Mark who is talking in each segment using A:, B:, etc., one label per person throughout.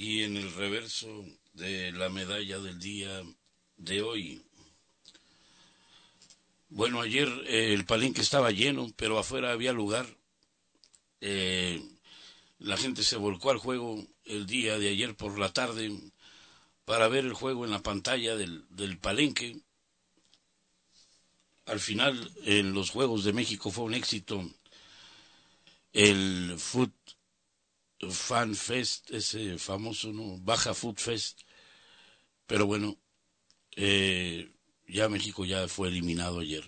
A: Y en el reverso de la medalla del día de hoy. Bueno, ayer el palenque estaba lleno, pero afuera había lugar. La gente se volcó al juego el día de ayer por la tarde para ver el juego en la pantalla del palenque. Al final, en los Juegos de México fue un éxito el Food Fan Fest, ese famoso, ¿no? Baja Food Fest. Pero bueno, ya México ya fue eliminado ayer.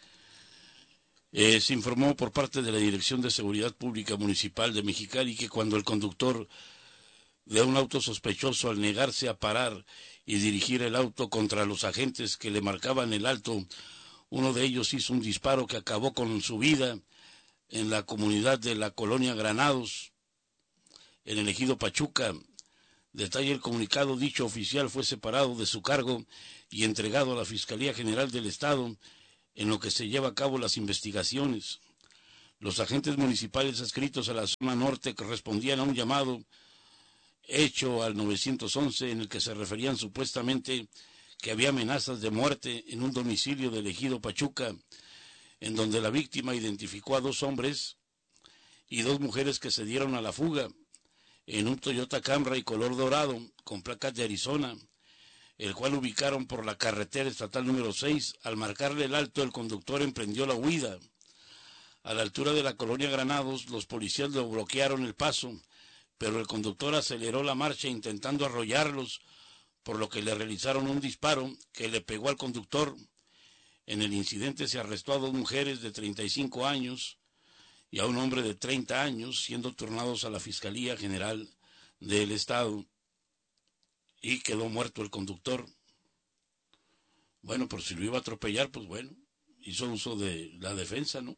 A: Se informó por parte de la Dirección de Seguridad Pública Municipal de Mexicali que cuando el conductor de un auto sospechoso, al negarse a parar y dirigir el auto contra los agentes que le marcaban el alto, uno de ellos hizo un disparo que acabó con su vida en la comunidad de la colonia Granados, en el ejido Pachuca. Detalla el comunicado: dicho oficial fue separado de su cargo y entregado a la Fiscalía General del Estado, en lo que se lleva a cabo las investigaciones. Los agentes municipales adscritos a la zona norte correspondían a un llamado hecho al 911 en el que se referían supuestamente que había amenazas de muerte en un domicilio del ejido Pachuca, en donde la víctima identificó a 2 hombres y 2 mujeres que se dieron a la fuga en un Toyota Camry color dorado con placas de Arizona, el cual ubicaron por la carretera estatal número 6. Al marcarle el alto, el conductor emprendió la huida. A la altura de la colonia Granados, los policías le bloquearon el paso, pero el conductor aceleró la marcha intentando arrollarlos, por lo que le realizaron un disparo que le pegó al conductor. En el incidente se arrestó a 2 mujeres de 35 años y a un hombre de 30 años, siendo turnados a la Fiscalía General del Estado, y quedó muerto el conductor. Bueno, por si lo iba a atropellar, pues bueno, hizo uso de la defensa, ¿no?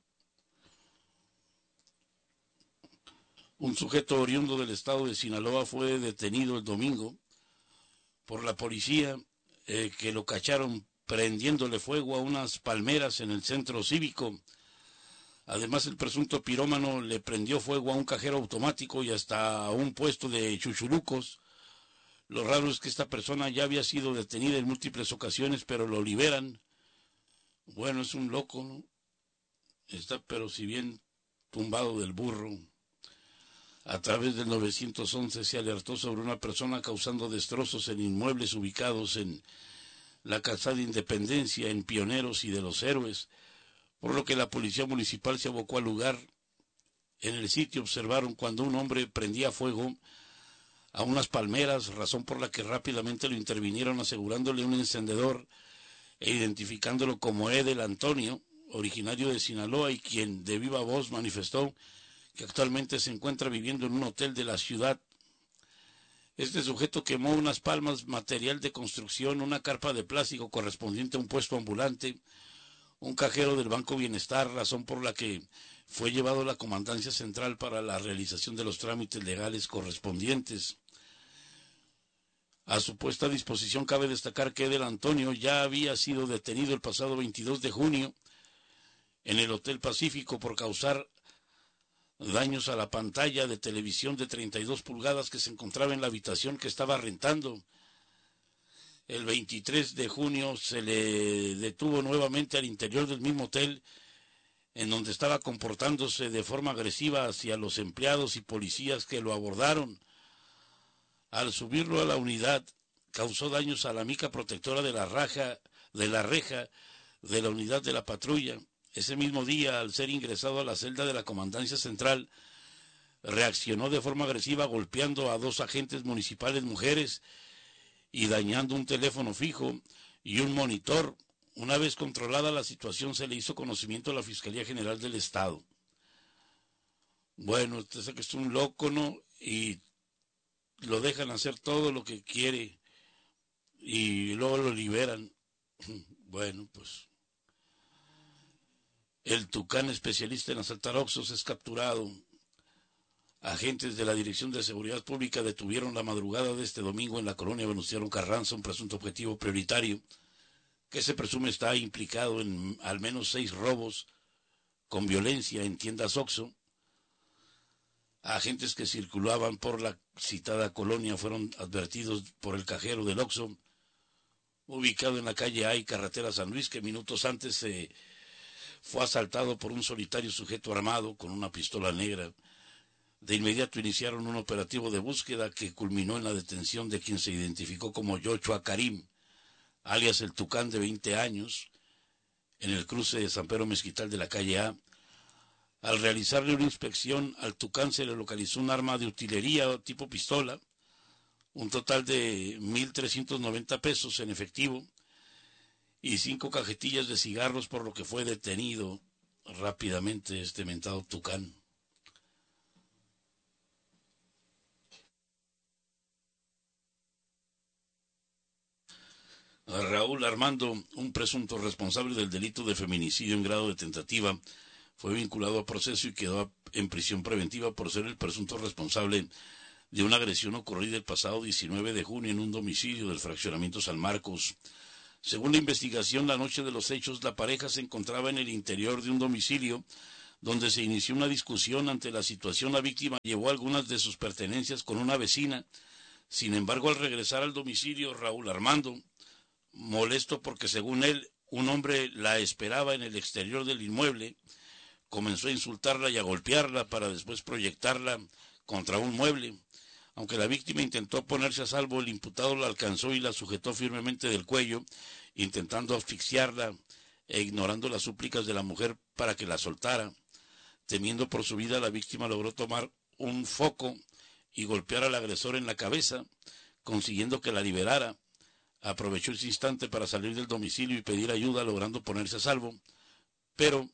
A: Un sujeto oriundo del estado de Sinaloa fue detenido el domingo por la policía, que lo cacharon prendiéndole fuego a unas palmeras en el centro cívico. Además, el presunto pirómano le prendió fuego a un cajero automático y hasta a un puesto de chuchulucos. Lo raro es que esta persona ya había sido detenida en múltiples ocasiones, pero lo liberan. Bueno, es un loco, ¿no? Está, pero si bien tumbado del burro. A través del 911 se alertó sobre una persona causando destrozos en inmuebles ubicados en la calzada Independencia, en Pioneros y de los Héroes, por lo que la policía municipal se abocó al lugar. En el sitio observaron cuando un hombre prendía fuego a unas palmeras, razón por la que rápidamente lo intervinieron asegurándole un encendedor e identificándolo como Edel Antonio, originario de Sinaloa, y quien de viva voz manifestó que actualmente se encuentra viviendo en un hotel de la ciudad. Este sujeto quemó unas palmas, material de construcción, una carpa de plástico correspondiente a un puesto ambulante, un cajero del Banco Bienestar, razón por la que fue llevado a la Comandancia Central para la realización de los trámites legales correspondientes. A su puesta a disposición cabe destacar que Edel Antonio ya había sido detenido el pasado 22 de junio en el Hotel Pacífico por causar daños a la pantalla de televisión de 32 pulgadas que se encontraba en la habitación que estaba rentando. El 23 de junio se le detuvo nuevamente al interior del mismo hotel, en donde estaba comportándose de forma agresiva hacia los empleados y policías que lo abordaron. Al subirlo a la unidad, causó daños a la mica protectora de la reja de la unidad de la patrulla. Ese mismo día, al ser ingresado a la celda de la Comandancia Central, reaccionó de forma agresiva golpeando a 2 agentes municipales mujeres y dañando un teléfono fijo y un monitor. Una vez controlada la situación, se le hizo conocimiento a la Fiscalía General del Estado. Bueno, usted sabe que es un loco, ¿no? Y lo dejan hacer todo lo que quiere y luego lo liberan. Bueno, pues el tucán especialista en asaltar oxxos es capturado. Agentes de la Dirección de Seguridad Pública detuvieron la madrugada de este domingo en la colonia Venustiano Carranza un presunto objetivo prioritario que se presume está implicado en al menos 6 robos con violencia en tiendas Oxxo. Agentes que circulaban por la citada colonia fueron advertidos por el cajero del Oxxo, ubicado en la calle A y carretera San Luis, que minutos antes fue asaltado por un solitario sujeto armado con una pistola negra. De inmediato iniciaron un operativo de búsqueda que culminó en la detención de quien se identificó como Yochoa Karim, alias el Tucán, de 20 años, en el cruce de San Pedro Mezquital de la calle A. Al realizarle una inspección, al Tucán se le localizó un arma de utilería tipo pistola, un total de 1.390 pesos en efectivo y 5 cajetillas de cigarros, por lo que fue detenido rápidamente este mentado Tucán. A Raúl Armando, un presunto responsable del delito de feminicidio en grado de tentativa, fue vinculado a proceso y quedó en prisión preventiva por ser el presunto responsable de una agresión ocurrida el pasado 19 de junio en un domicilio del fraccionamiento San Marcos. Según la investigación, la noche de los hechos, la pareja se encontraba en el interior de un domicilio donde se inició una discusión. Ante la situación, la víctima llevó algunas de sus pertenencias con una vecina. Sin embargo, al regresar al domicilio, Raúl Armando, molesto porque según él un hombre la esperaba en el exterior del inmueble, comenzó a insultarla y a golpearla para después proyectarla contra un mueble. Aunque la víctima intentó ponerse a salvo, el imputado la alcanzó y la sujetó firmemente del cuello, intentando asfixiarla e ignorando las súplicas de la mujer para que la soltara. Temiendo por su vida, la víctima logró tomar un foco y golpear al agresor en la cabeza, consiguiendo que la liberara. Aprovechó ese instante para salir del domicilio y pedir ayuda, logrando ponerse a salvo, pero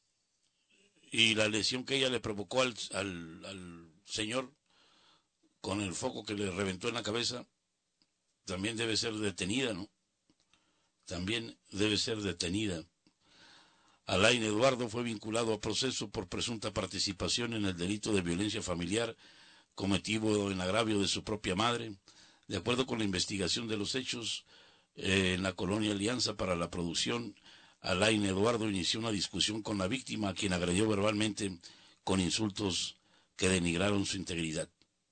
A: y la lesión que ella le provocó al señor con el foco que le reventó en la cabeza también debe ser detenida, ¿no? También debe ser detenida. Alain Eduardo fue vinculado a proceso por presunta participación en el delito de violencia familiar cometido en agravio de su propia madre. De acuerdo con la investigación de los hechos, en la colonia Alianza para la Producción, Alain Eduardo inició una discusión con la víctima, a quien agredió verbalmente con insultos que denigraron su integridad.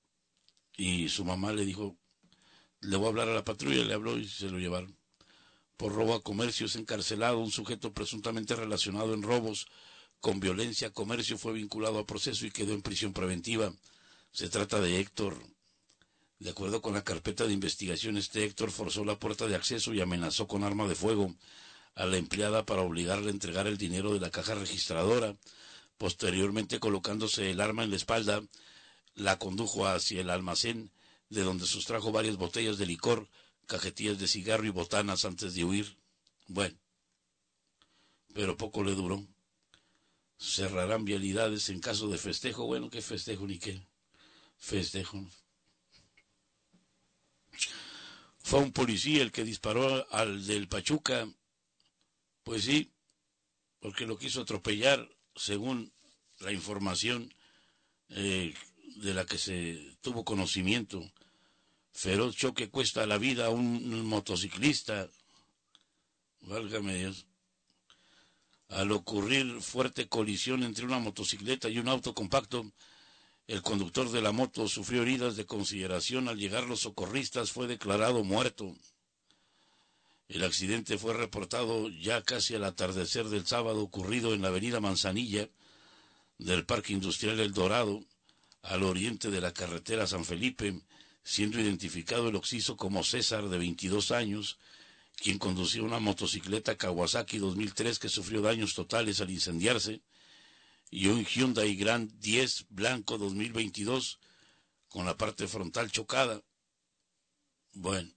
A: Y su mamá le dijo, le voy a hablar a la patrulla, le habló y se lo llevaron. Por robo a comercio es encarcelado un sujeto presuntamente relacionado en robos con violencia a comercio. Fue vinculado a proceso y quedó en prisión preventiva. Se trata de Héctor. De acuerdo con la carpeta de investigación, este Héctor forzó la puerta de acceso y amenazó con arma de fuego a la empleada para obligarla a entregar el dinero de la caja registradora. Posteriormente, colocándose el arma en la espalda, la condujo hacia el almacén, de donde sustrajo varias botellas de licor, cajetillas de cigarro y botanas antes de huir. Bueno, pero poco le duró. Cerrarán vialidades en caso de festejo. Bueno, ¿qué festejo ni qué festejo? Fue un policía el que disparó al del Pachuca. Pues sí, porque lo quiso atropellar, según la información de la que se tuvo conocimiento. Feroz choque cuesta la vida a un motociclista. Válgame Dios. Al ocurrir fuerte colisión entre una motocicleta y un auto compacto, el conductor de la moto sufrió heridas de consideración. Al llegar los socorristas fue declarado muerto. El accidente fue reportado ya casi al atardecer del sábado, ocurrido en la avenida Manzanilla del Parque Industrial El Dorado, al oriente de la carretera San Felipe, siendo identificado el occiso como César, de 22 años, quien conducía una motocicleta Kawasaki 2003 que sufrió daños totales al incendiarse, y un Hyundai Grand 10 blanco 2022 con la parte frontal chocada. Bueno.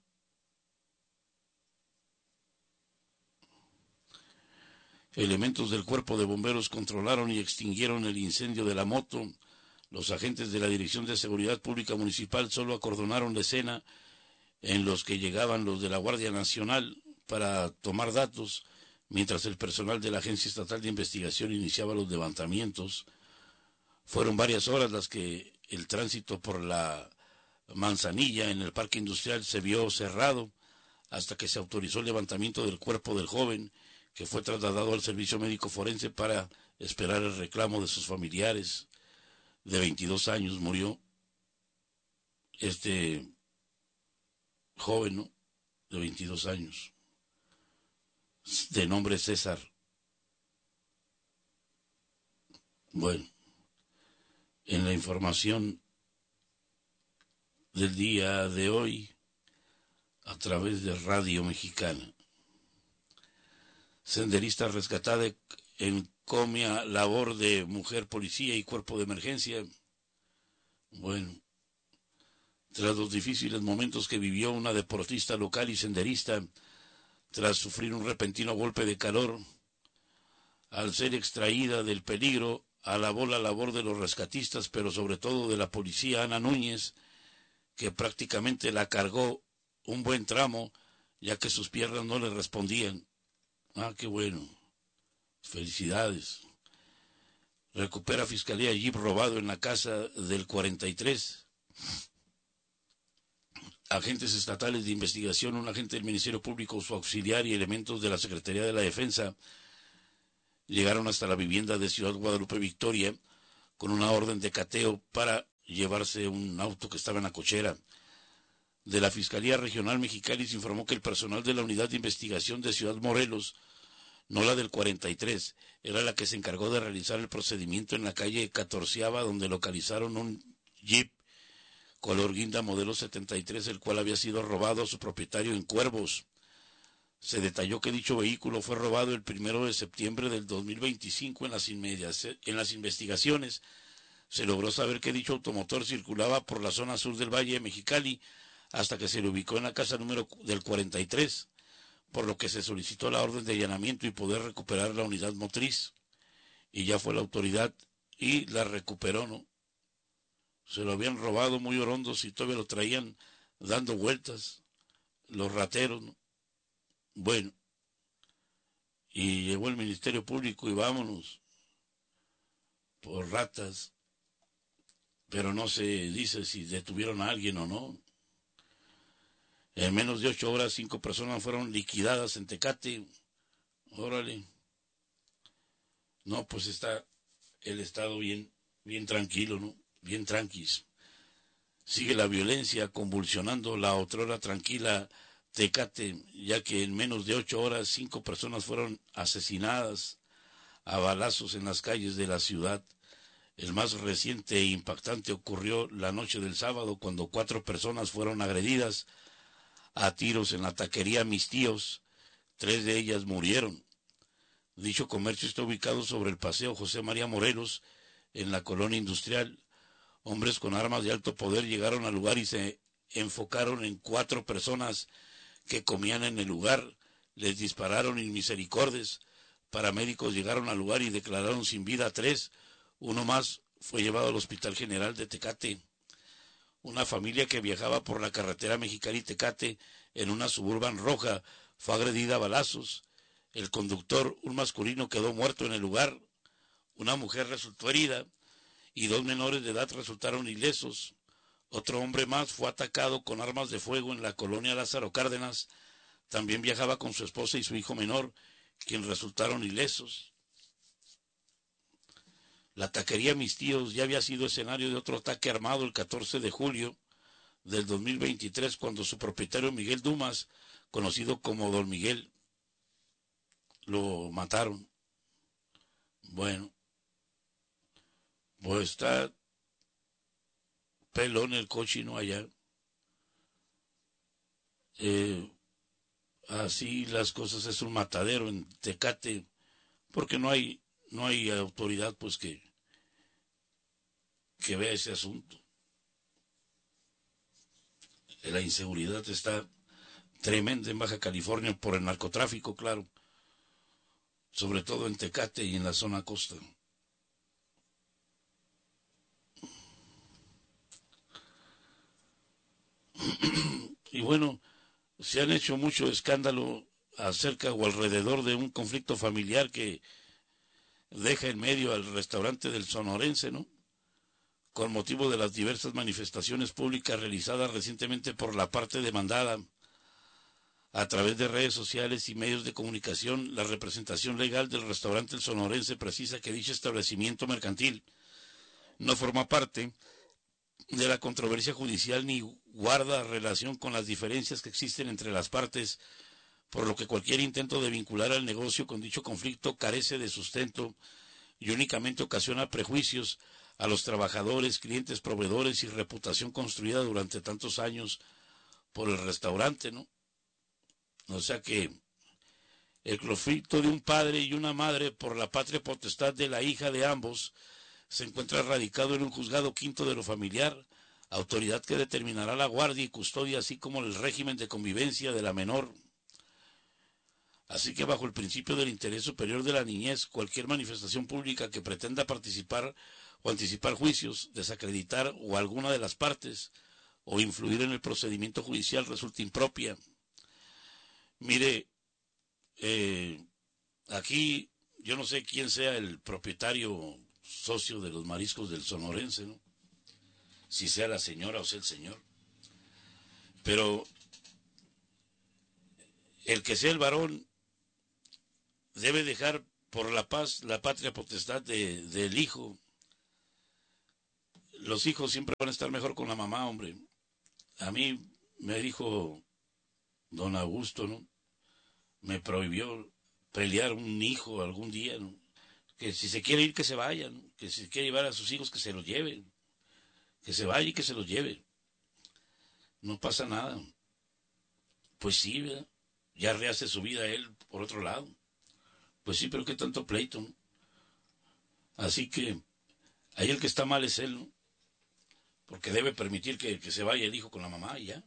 A: Elementos del Cuerpo de Bomberos controlaron y extinguieron el incendio de la moto. Los agentes de la Dirección de Seguridad Pública Municipal solo acordonaron la escena, en los que llegaban los de la Guardia Nacional para tomar datos, mientras el personal de la Agencia Estatal de Investigación iniciaba los levantamientos. Fueron varias horas las que el tránsito por la Manzanilla en el Parque Industrial se vio cerrado, hasta que se autorizó el levantamiento del cuerpo del joven, que fue trasladado al servicio médico forense para esperar el reclamo de sus familiares. de 22 años, murió este joven, ¿no? De 22 años, de nombre César. Bueno, en la información del día de hoy, a través de Radio Mexicana, senderista rescatada en comia labor de mujer policía y cuerpo de emergencia. Bueno, tras los difíciles momentos que vivió una deportista local y senderista, tras sufrir un repentino golpe de calor, al ser extraída del peligro, alabó la labor de los rescatistas, pero sobre todo de la policía Ana Núñez, que prácticamente la cargó un buen tramo, ya que sus piernas no le respondían. Ah, qué bueno. Felicidades. Recupera Fiscalía Jeep robado en la casa del 43. Agentes estatales de investigación, un agente del Ministerio Público, su auxiliar y elementos de la Secretaría de la Defensa llegaron hasta la vivienda de Ciudad Guadalupe Victoria con una orden de cateo para llevarse un auto que estaba en la cochera. De la Fiscalía Regional Mexicali se informó que el personal de la Unidad de Investigación de Ciudad Morelos, no la del 43, era la que se encargó de realizar el procedimiento en la calle 14ª, donde localizaron un Jeep color guinda modelo 73, el cual había sido robado a su propietario en Cuervos. Se detalló que dicho vehículo fue robado el 1 de septiembre del 2025 en las investigaciones. Se logró saber que dicho automotor circulaba por la zona sur del Valle de Mexicali hasta que se le ubicó en la casa número del 43, por lo que se solicitó la orden de allanamiento y poder recuperar la unidad motriz. Y ya fue la autoridad y la recuperó, ¿no? Se lo habían robado muy orondos y todavía lo traían dando vueltas los rateros, ¿no? Bueno, y llegó el Ministerio Público y vámonos por ratas, pero no se dice si detuvieron a alguien o no. En menos de 8 horas, 5 personas fueron liquidadas en Tecate. Órale. No, pues está el estado bien tranquilo, ¿no? Bien tranquis. Sigue la violencia convulsionando la otrora tranquila Tecate, ya que en menos de 8 horas 5 personas fueron asesinadas a balazos en las calles de la ciudad. El más reciente e impactante ocurrió la noche del sábado, cuando 4 personas fueron agredidas a tiros en la taquería Mis Tíos. 3 de ellas murieron. Dicho comercio está ubicado sobre el Paseo José María Morelos, en la colonia industrial. Hombres con armas de alto poder llegaron al lugar y se enfocaron en 4 personas que comían en el lugar. Les dispararon inmisericordes. Paramédicos llegaron al lugar y declararon sin vida a 3. Uno más fue llevado al Hospital General de Tecate. Una familia que viajaba por la carretera Mexicali-Tecate en una Suburban roja fue agredida a balazos. El conductor, un masculino, quedó muerto en el lugar. Una mujer resultó herida y 2 menores de edad resultaron ilesos. Otro hombre más fue atacado con armas de fuego en la colonia Lázaro Cárdenas. También viajaba con su esposa y su hijo menor, quienes resultaron ilesos. La taquería Mis Tíos ya había sido escenario de otro ataque armado el 14 de julio del 2023, cuando su propietario Miguel Dumas, conocido como Don Miguel, lo mataron. Bueno, pues está pelón el cochino allá. Así las cosas, es un matadero en Tecate, porque no hay autoridad pues que vea ese asunto. La inseguridad está tremenda en Baja California por el narcotráfico, claro, sobre todo en Tecate y en la zona costa. Y bueno, se han hecho mucho escándalo acerca o alrededor de un conflicto familiar que deja en medio al restaurante del Sonorense, ¿no? Con motivo de las diversas manifestaciones públicas realizadas recientemente por la parte demandada. A través de redes sociales y medios de comunicación, la representación legal del restaurante El Sonorense precisa que dicho establecimiento mercantil no forma parte de la controversia judicial ni guarda relación con las diferencias que existen entre las partes, por lo que cualquier intento de vincular al negocio con dicho conflicto carece de sustento y únicamente ocasiona prejuicios a los trabajadores, clientes, proveedores y reputación construida durante tantos años por el restaurante, ¿no? O sea que el conflicto de un padre y una madre por la patria potestad de la hija de ambos se encuentra radicado en un juzgado quinto de lo familiar, autoridad que determinará la guardia y custodia, así como el régimen de convivencia de la menor. Así que bajo el principio del interés superior de la niñez, cualquier manifestación pública que pretenda participar o anticipar juicios, desacreditar o alguna de las partes, o influir en el procedimiento judicial resulta impropia. Mire, aquí yo no sé quién sea el propietario socio de los mariscos del Sonorense, ¿no? Si sea la señora o sea el señor. Pero el que sea el varón debe dejar por la paz la patria potestad del hijo. Los hijos siempre van a estar mejor con la mamá, hombre. A mí me dijo don Augusto, ¿no? Me prohibió pelear un hijo algún día, ¿no? Que si se quiere ir, que se vaya, ¿no? Que si quiere llevar a sus hijos, que se los lleve. Que se vaya y que se los lleve. No pasa nada. Pues sí, ¿verdad? Ya rehace su vida él por otro lado. Pues sí, pero qué tanto pleito, ¿no? Así que ahí el que está mal es él, ¿no? Porque debe permitir que se vaya el hijo con la mamá y ya.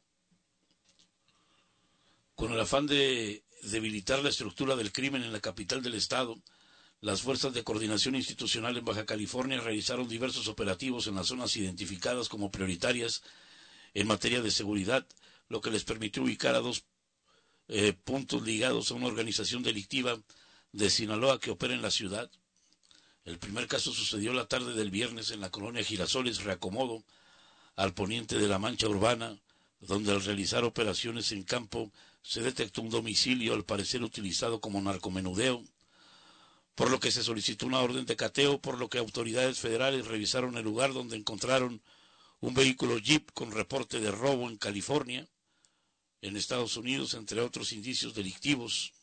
A: Con el afán de debilitar la estructura del crimen en la capital del estado, las fuerzas de coordinación institucional en Baja California realizaron diversos operativos en las zonas identificadas como prioritarias en materia de seguridad, lo que les permitió ubicar a dos puntos ligados a una organización delictiva de Sinaloa que opera en la ciudad. El primer caso sucedió la tarde del viernes en la colonia Girasoles, Reacomodo, al poniente de la Mancha Urbana, donde al realizar operaciones en campo se detectó un domicilio al parecer utilizado como narcomenudeo, por lo que se solicitó una orden de cateo, por lo que autoridades federales revisaron el lugar donde encontraron un vehículo Jeep con reporte de robo en California, en Estados Unidos, entre otros indicios delictivos.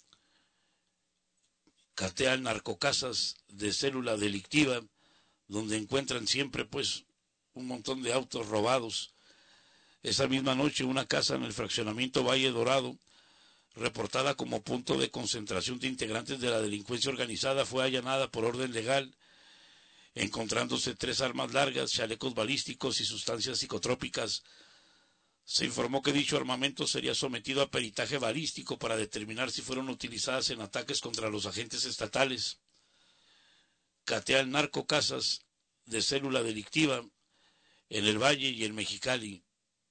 A: Catean narcocasas de célula delictiva, donde encuentran siempre pues un montón de autos robados. Esa misma noche una casa en el fraccionamiento Valle Dorado, reportada como punto de concentración de integrantes de la delincuencia organizada, fue allanada por orden legal, encontrándose 3 armas largas, chalecos balísticos y sustancias psicotrópicas. Se informó que dicho armamento sería sometido a peritaje balístico para determinar si fueron utilizadas en ataques contra los agentes estatales. Catean narcocasas de célula delictiva en el Valle y en Mexicali.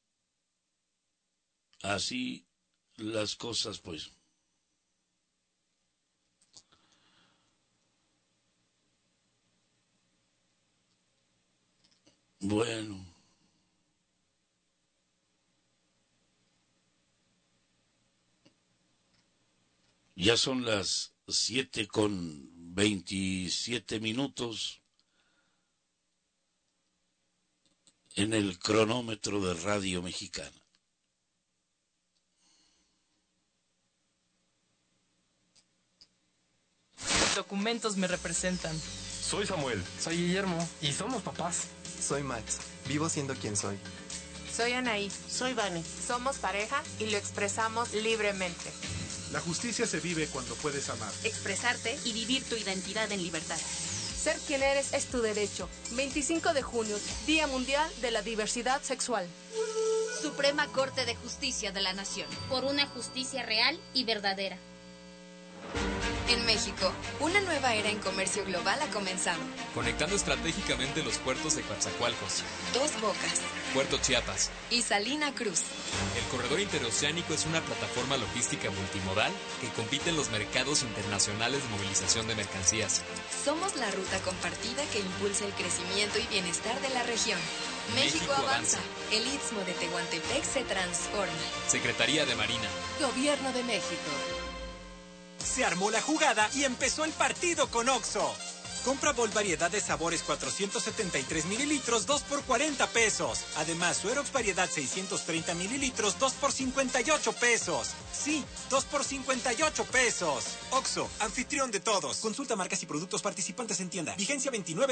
A: Así las cosas, pues. Bueno. Ya son las 7:27 en el cronómetro de Radio Mexicana.
B: Documentos me representan.
C: Soy Samuel.
D: Soy Guillermo. Y somos papás.
E: Soy Max. Vivo siendo quien soy.
F: Soy Anaí.
G: Soy Vane.
F: Somos pareja y lo expresamos libremente.
C: La justicia se vive cuando puedes amar,
H: expresarte y vivir tu identidad en libertad.
I: Ser quien eres es tu derecho. 25 de junio, Día Mundial de la Diversidad Sexual.
H: Suprema Corte de Justicia de la Nación.
J: Por una justicia real y verdadera.
K: En México, una nueva era en comercio global ha comenzado.
L: Conectando estratégicamente los puertos de Coatzacoalcos,
K: Dos Bocas,
L: Puerto Chiapas
K: y Salina Cruz.
L: El corredor interoceánico es una plataforma logística multimodal que compite en los mercados internacionales de movilización de mercancías.
K: Somos la ruta compartida que impulsa el crecimiento y bienestar de la región. México avanza. El Istmo de Tehuantepec se transforma.
L: Secretaría de Marina.
I: Gobierno de México.
M: Se armó la jugada y empezó el partido con OXXO.
G: Compra Volt variedad de sabores 473 mililitros, 2 por 40 pesos. Además, Suerox variedad 630 mililitros, 2 por 58 pesos. Sí, 2 por 58 pesos. Oxxo, anfitrión de todos. Consulta marcas y productos participantes en tienda. Vigencia 29